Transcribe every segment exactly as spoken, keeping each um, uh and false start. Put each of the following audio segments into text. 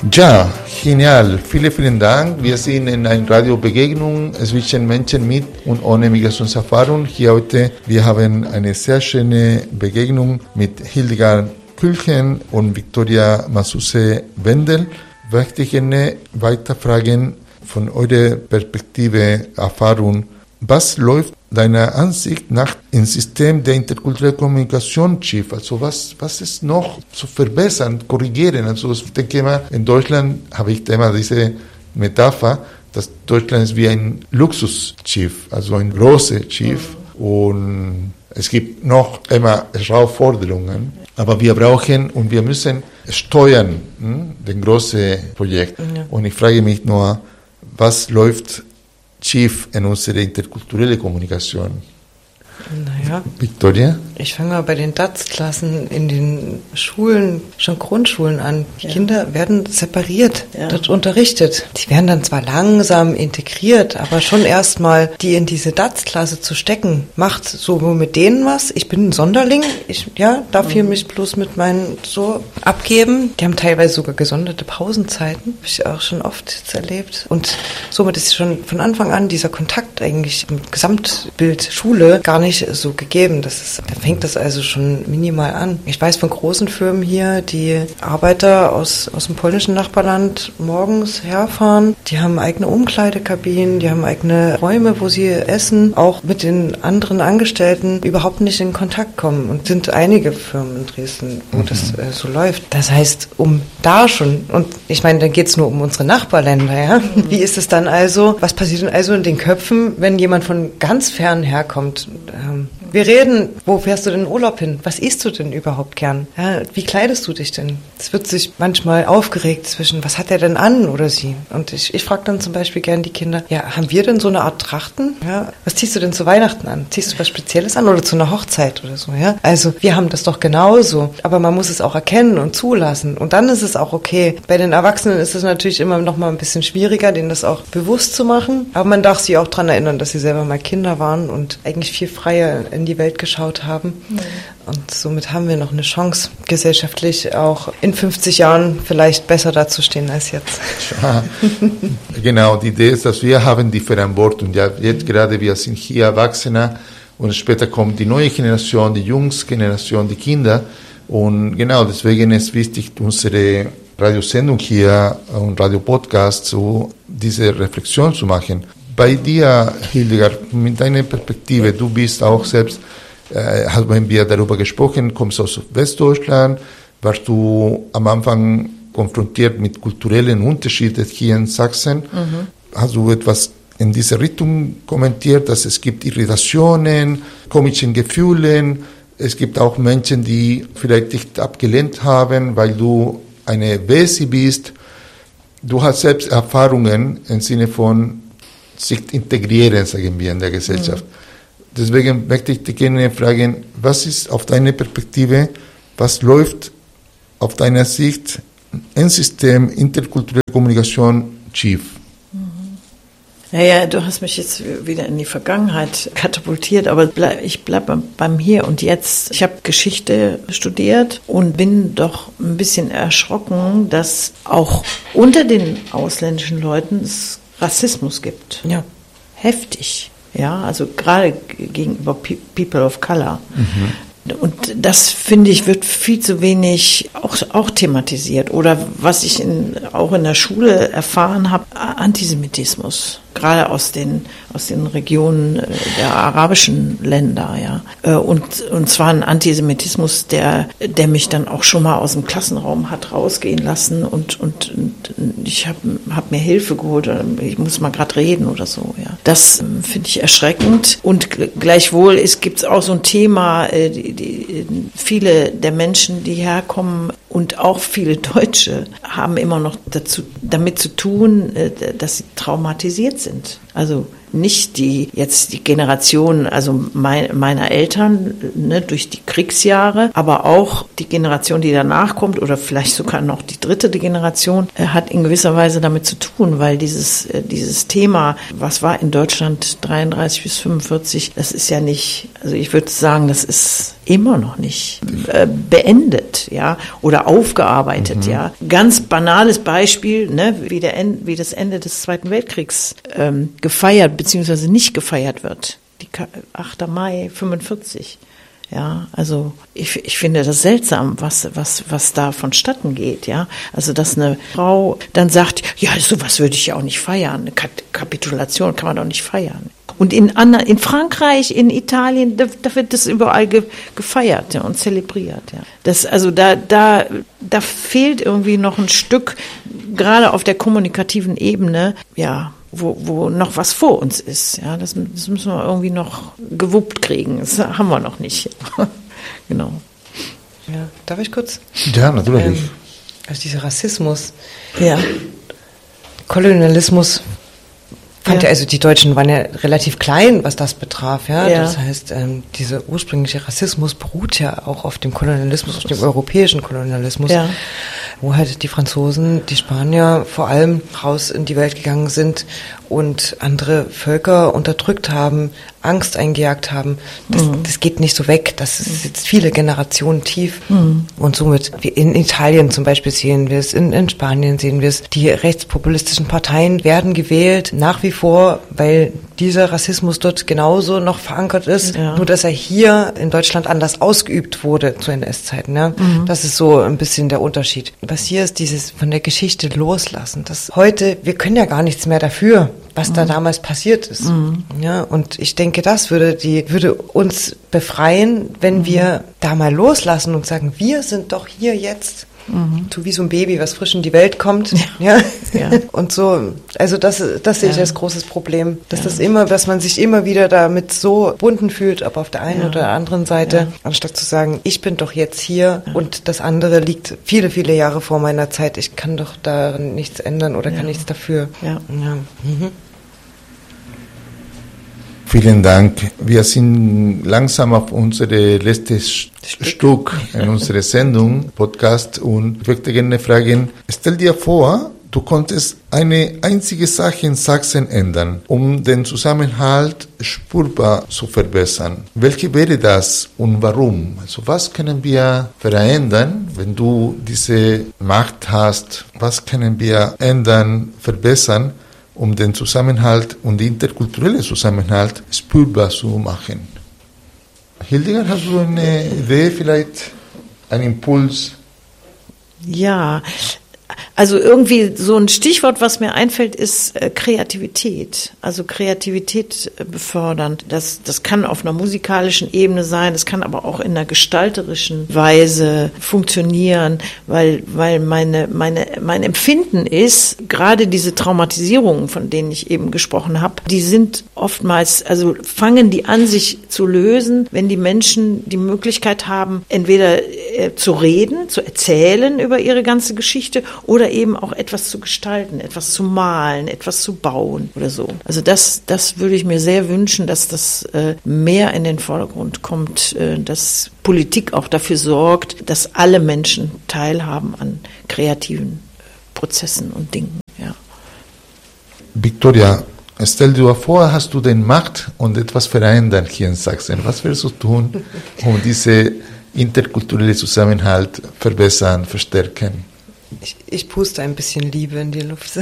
Ja, genial. Vielen, vielen Dank. Wir sind in einer Radiobegegnung zwischen Menschen mit und ohne Migrationserfahrung. Hier heute, wir haben eine sehr schöne Begegnung mit Hildegard Kühlchen und Victoria Masuse-Wendel. Ich möchte gerne weiter fragen von eurer Perspektive, Erfahrung. Was läuft deiner Ansicht nach im System der interkulturellen Kommunikation schief? Also was, was ist noch zu verbessern, korrigieren? Also ich denke mal, in Deutschland habe ich immer diese Metapher, dass Deutschland ist wie ein Luxusschiff, also ein großes Schiff. Mhm. Und es gibt noch immer Herausforderungen, aber wir brauchen und wir müssen steuern, hm, den großen Projekt. Ja. Und ich frage mich nur, was läuft schief in unserer interkulturellen Kommunikation? Naja, Victoria? Ich fange mal bei den D A Z Klassen in den Schulen, schon Grundschulen an. Die ja. Kinder werden separiert, ja. dort unterrichtet. Die werden dann zwar langsam integriert, aber schon erstmal die in diese D A Z Klasse zu stecken, macht so mit denen was. Ich bin ein Sonderling, ich ja, darf mhm. hier mich bloß mit meinen so abgeben. Die haben teilweise sogar gesonderte Pausenzeiten, habe ich auch schon oft jetzt erlebt. Und somit ist schon von Anfang an dieser Kontakt eigentlich im Gesamtbild Schule gar nicht so gegeben. Das ist, da fängt das also schon minimal an. Ich weiß von großen Firmen hier, die Arbeiter aus, aus dem polnischen Nachbarland morgens herfahren. Die haben eigene Umkleidekabinen, die haben eigene Räume, wo sie essen, auch mit den anderen Angestellten überhaupt nicht in Kontakt kommen. Und sind einige Firmen in Dresden, wo mhm. das äh, so läuft. Das heißt, um da schon, und ich meine, dann geht es nur um unsere Nachbarländer, ja. Mhm. Wie ist es dann also, was passiert denn also in den Köpfen, wenn jemand von ganz fern herkommt? Wir reden, wo fährst du denn in Urlaub hin? Was isst du denn überhaupt gern? Ja, wie kleidest du dich denn? Es wird sich manchmal aufgeregt zwischen, was hat er denn an oder sie? Und ich, ich frage dann zum Beispiel gern die Kinder, ja, haben wir denn so eine Art Trachten? Ja, was ziehst du denn zu Weihnachten an? Ziehst du was Spezielles an oder zu einer Hochzeit oder so? Ja, also wir haben das doch genauso, aber man muss es auch erkennen und zulassen und dann ist es auch okay. Bei den Erwachsenen ist es natürlich immer noch mal ein bisschen schwieriger, denen das auch bewusst zu machen, aber man darf sie auch daran erinnern, dass sie selber mal Kinder waren und eigentlich viel freier in die Welt geschaut haben. Mhm. Und somit haben wir noch eine Chance, gesellschaftlich auch in fünfzig Jahren vielleicht besser dazustehen als jetzt. Ja, genau, die Idee ist, dass wir haben die Verantwortung. Ja, jetzt gerade, wir sind hier Erwachsene und später kommt die neue Generation, die Jungsgeneration, die Kinder. Und genau, deswegen ist wichtig, unsere Radiosendung hier und Radiopodcast, so diese Reflexion zu machen. Bei dir, Hildegard, mit deiner Perspektive, du bist auch selbst, äh, haben wir darüber gesprochen, kommst aus Westdeutschland, warst du am Anfang konfrontiert mit kulturellen Unterschieden hier in Sachsen. Mhm. Hast du etwas in diese Richtung kommentiert, dass es gibt Irritationen, komische Gefühle, es gibt auch Menschen, die vielleicht dich abgelehnt haben, weil du eine Wesi bist. Du hast selbst Erfahrungen im Sinne von sich integrieren, sagen wir, in der Gesellschaft. Mhm. Deswegen möchte ich dich gerne fragen, was ist auf deine Perspektive, was läuft auf deiner Sicht im System interkulturelle Kommunikation schief? Naja, du hast mich jetzt wieder in die Vergangenheit katapultiert, aber ich bleibe beim Hier und Jetzt. Ich habe Geschichte studiert und bin doch ein bisschen erschrocken, dass auch unter den ausländischen Leuten es Rassismus gibt. Ja. Heftig. Ja, also gerade gegenüber People of Color. Mhm. Und das, finde ich, wird viel zu wenig auch, auch thematisiert. Oder was ich in, auch in der Schule erfahren habe, Antisemitismus. Gerade aus den, aus den Regionen der arabischen Länder, ja. Und, und zwar ein Antisemitismus, der, der mich dann auch schon mal aus dem Klassenraum hat rausgehen lassen und, und, und ich habe hab mir Hilfe geholt, ich muss mal gerade reden oder so, ja. Das finde ich erschreckend. Und gleichwohl gibt es auch so ein Thema, die, die, viele der Menschen, die herkommen und auch viele Deutsche haben immer noch dazu, damit zu tun, dass sie traumatisiert sind. Also nicht die jetzt die Generation, also mein, meiner Eltern, ne, durch die Kriegsjahre, aber auch die Generation, die danach kommt oder vielleicht sogar noch die dritte Generation, äh, hat in gewisser Weise damit zu tun, weil dieses äh, dieses Thema, was war in Deutschland dreiunddreißig bis fünfundvierzig, das ist ja nicht Also ich würde sagen, das ist immer noch nicht äh, beendet, ja, oder aufgearbeitet, mhm. ja. Ganz banales Beispiel, ne, wie, der en- wie das Ende des Zweiten Weltkriegs ähm, gefeiert bzw. nicht gefeiert wird. Die achter Mai fünfundvierzig. Ja, also ich, ich finde das seltsam, was, was, was da vonstatten geht, ja. Also, dass eine Frau dann sagt, ja, sowas würde ich ja auch nicht feiern. Eine Kapitulation kann man doch nicht feiern. Und in, in Frankreich, in Italien, da, da wird das überall ge, gefeiert, ja, und zelebriert, ja. Das, also da, da, da fehlt irgendwie noch ein Stück, gerade auf der kommunikativen Ebene, ja, wo, wo noch was vor uns ist. Ja, das, das müssen wir irgendwie noch gewuppt kriegen. Das haben wir noch nicht. Genau. Ja, darf ich kurz? Ja, natürlich. Ähm, also dieser Rassismus, ja. Kolonialismus, fand ja. ja, also die Deutschen waren ja relativ klein, was das betraf. Ja, ja. Das heißt, ähm, dieser ursprüngliche Rassismus beruht ja auch auf dem Kolonialismus, auf dem europäischen Kolonialismus. Ja. Wo halt die Franzosen, die Spanier vor allem raus in die Welt gegangen sind und andere Völker unterdrückt haben, Angst eingejagt haben. Das, mhm. das geht nicht so weg. Das ist jetzt viele Generationen tief. Mhm. Und somit, in Italien zum Beispiel sehen wir es, in, in Spanien sehen wir es, die rechtspopulistischen Parteien werden gewählt, nach wie vor, weil dieser Rassismus dort genauso noch verankert ist, ja. nur dass er hier in Deutschland anders ausgeübt wurde zu N S-Zeiten. Ja? Mhm. Das ist so ein bisschen der Unterschied. Was hier ist, dieses von der Geschichte loslassen. Das heute, wir können ja gar nichts mehr dafür, was mhm. da damals passiert ist. Mhm. Ja, und ich denke, das würde die, würde uns befreien, wenn mhm. wir da mal loslassen und sagen, wir sind doch hier jetzt. Mhm. So wie so ein Baby, was frisch in die Welt kommt. Ja. ja. Und so, also das, das sehe ich ja. als großes Problem, dass ja. das immer, dass man sich immer wieder damit so verbunden fühlt, ob auf der einen ja. oder der anderen Seite, ja. anstatt zu sagen, ich bin doch jetzt hier ja. und das andere liegt viele, viele Jahre vor meiner Zeit. Ich kann doch da nichts ändern oder ja. kann nichts dafür. Ja. Ja. Mhm. Vielen Dank. Wir sind langsam auf unsere letztes Stück, Stück in unserer Sendung, Podcast, und ich möchte gerne fragen, stell dir vor, du konntest eine einzige Sache in Sachsen ändern, um den Zusammenhalt spürbar zu verbessern. Welche wäre das und warum? Also was können wir verändern, wenn du diese Macht hast? Was können wir ändern, verbessern, um den Zusammenhalt und den interkulturellen Zusammenhalt spürbar zu machen? Hildegard, hast du eine Idee, vielleicht einen Impuls? Ja, also irgendwie so ein Stichwort, was mir einfällt, ist äh, Kreativität. Also Kreativität äh, befördern. Das, das kann auf einer musikalischen Ebene sein, das kann aber auch in einer gestalterischen Weise funktionieren, weil, weil meine, meine, mein Empfinden ist, gerade diese Traumatisierungen, von denen ich eben gesprochen habe, die sind oftmals, also fangen die an, sich zu lösen, wenn die Menschen die Möglichkeit haben, entweder äh, zu reden, zu erzählen über ihre ganze Geschichte oder eben auch etwas zu gestalten, etwas zu malen, etwas zu bauen oder so. Also das, das würde ich mir sehr wünschen, dass das äh, mehr in den Vordergrund kommt, äh, dass Politik auch dafür sorgt, dass alle Menschen teilhaben an kreativen Prozessen und Dingen. Ja. Victoria, stell dir vor, hast du den Macht und etwas verändern hier in Sachsen. Was wirst du tun, um diese interkulturelle Zusammenhalt verbessern, verstärken? Ich, ich puste ein bisschen Liebe in die Luft.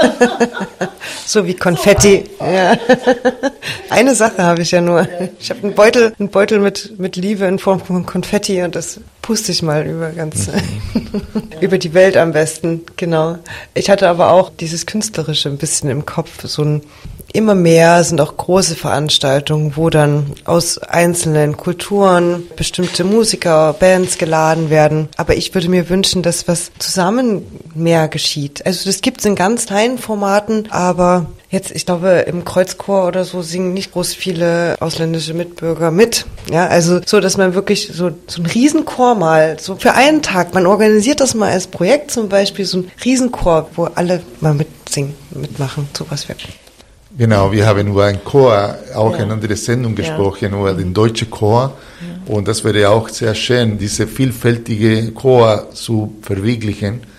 So wie Konfetti. Ja. Eine Sache habe ich ja nur. Ich habe einen Beutel, einen Beutel mit, mit Liebe in Form von Konfetti und das puste ich mal über ganz, mhm. über die Welt am besten. Genau. Ich hatte aber auch dieses Künstlerische ein bisschen im Kopf. So ein, immer mehr sind auch große Veranstaltungen, wo dann aus einzelnen Kulturen bestimmte Musiker, Bands geladen werden. Aber ich würde mir wünschen, dass was zusammen mehr geschieht. Also das gibt es in ganz kleinen Formaten, aber jetzt, ich glaube, im Kreuzchor oder so singen nicht groß viele ausländische Mitbürger mit. Ja, also so, dass man wirklich so, so einen Riesenchor mal, so für einen Tag, man organisiert das mal als Projekt zum Beispiel, so ein Riesenchor, wo alle mal mitsingen, mitmachen, sowas wird. Genau, wir haben über einen Chor auch ja. in einer Sendung gesprochen, ja. über den deutschen Chor. Ja. Und das wäre auch sehr schön, diese vielfältige Chor zu verwirklichen.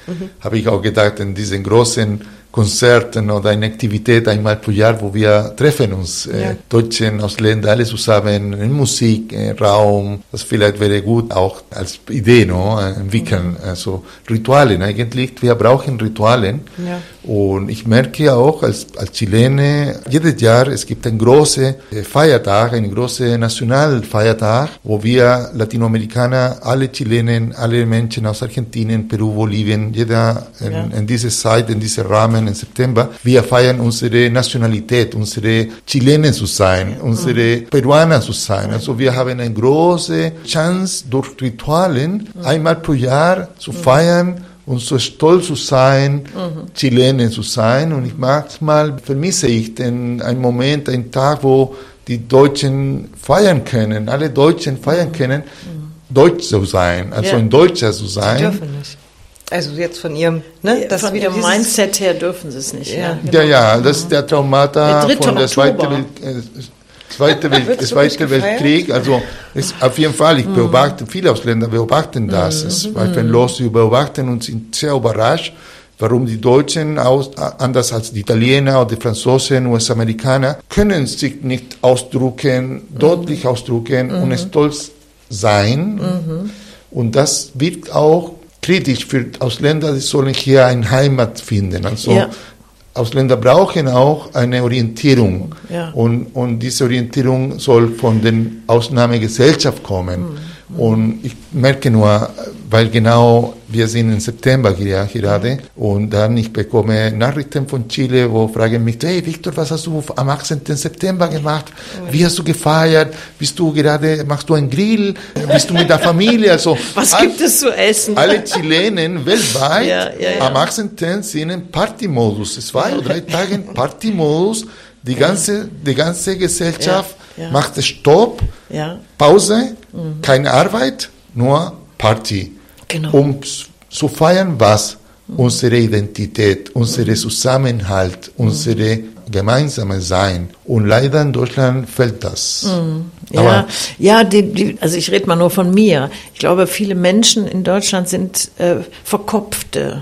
mhm. habe ich auch gedacht, in diesen großen Konzerten oder eine Aktivität einmal pro Jahr, wo wir treffen uns, äh, ja. Deutschen, Ausländer, alle zusammen, in Musik, in Raum, das vielleicht wäre gut auch als Idee, no, entwickeln, mhm. also Ritualen eigentlich, wir brauchen Ritualen ja. und ich merke auch als, als Chilene, jedes Jahr, es gibt einen großen Feiertag, einen großen Nationalfeiertag, wo wir Latinoamerikaner, alle Chilenen, alle Menschen aus Argentinien, Peru, Bolivien, jeder in, ja. in dieser Zeit, in diesem Rahmen, im September, wir feiern unsere Nationalität, unsere Chilenen zu sein, unsere mhm. Peruaner zu sein. Also wir haben eine große Chance, durch Ritualen mhm. einmal pro Jahr zu mhm. feiern und so stolz zu sein, mhm. Chilenen zu sein. Und ich manchmal vermisse ich den, einen Moment, einen Tag, wo die Deutschen feiern können, alle Deutschen feiern können, mhm. Deutsch zu sein, also ja. ein Deutscher zu sein. Sie dürfen nicht. Also jetzt von ihrem, ne? Das von ihrem Mindset her dürfen sie es nicht. Ja, ja, genau. ja, das ist der Traumata der von der Zweiten Welt, äh, Zweite Welt, Zweite Weltkrieg. Also ist auf jeden Fall, ich beobachte, viele Ausländer beobachten das. Mm. Es ist zweifellos, sie beobachten und sind sehr überrascht, warum die Deutschen, aus, anders als die Italiener oder die Franzosen, U S-Amerikaner, können sich nicht ausdrücken, mm. deutlich ausdrücken mm. und stolz sein. Mm-hmm. Und das wirkt auch kritisch für Ausländer, die sollen hier eine Heimat finden. Also ja. Ausländer brauchen auch eine Orientierung. Ja. Und, und diese Orientierung soll von der Ausnahmegesellschaft kommen. Mhm. Und ich merke nur, weil genau wir sind im September hier, gerade und dann ich bekomme Nachrichten von Chile, wo fragen mich, hey Victor, was hast du am achtzehnten September gemacht? Wie hast du gefeiert? Bist du gerade, machst du einen Grill? Bist du mit der Familie? Also was all, gibt es zu essen? Alle Chilenen weltweit ja, ja, ja. am achtzehnten sind im Partymodus. Zwei oder drei Tage Partymodus. Die ganze, die ganze Gesellschaft ja, ja. macht Stopp, ja. Pause, mhm. keine Arbeit, nur Party. Genau. Um zu feiern, was? Mhm. Unsere Identität, unsere mhm. Zusammenhalt, mhm. unsere gemeinsame Sein. Und leider in Deutschland fällt das. Mhm. Ja, Aber ja die, die, also ich rede mal nur von mir. Ich glaube, viele Menschen in Deutschland sind äh, verkopfte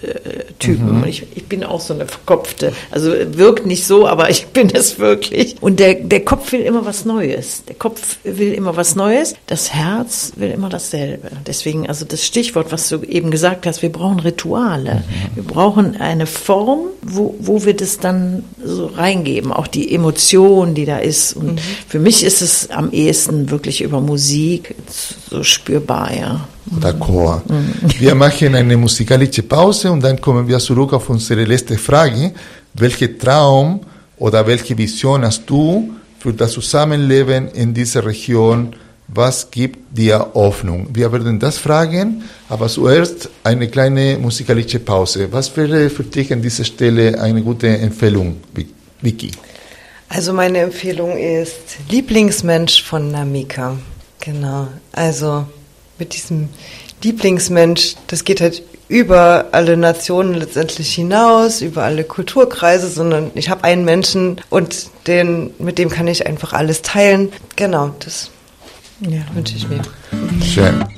Typen. Mhm. Ich, ich bin auch so eine Verkopfte. Also wirkt nicht so, aber ich bin es wirklich. Und der, der Kopf will immer was Neues. Der Kopf will immer was Neues. Das Herz will immer dasselbe. Deswegen, also das Stichwort, was du eben gesagt hast, wir brauchen Rituale. Mhm. Wir brauchen eine Form, wo, wo wir das dann so reingeben. Auch die Emotion, die da ist. Und mhm. für mich ist es am ehesten wirklich über Musik so spürbar, ja. D'accord. Wir machen eine musikalische Pause und dann kommen wir zurück auf unsere letzte Frage. Welchen Traum oder welche Vision hast du für das Zusammenleben in dieser Region? Was gibt dir Hoffnung? Wir werden das fragen, aber zuerst eine kleine musikalische Pause. Was wäre für dich an dieser Stelle eine gute Empfehlung, Vicky? Also meine Empfehlung ist Lieblingsmensch von Namika. Genau. Also mit diesem Lieblingsmensch, das geht halt über alle Nationen letztendlich hinaus, über alle Kulturkreise, sondern ich habe einen Menschen und den, mit dem kann ich einfach alles teilen. Genau, das ja. wünsche ich mir. Schön.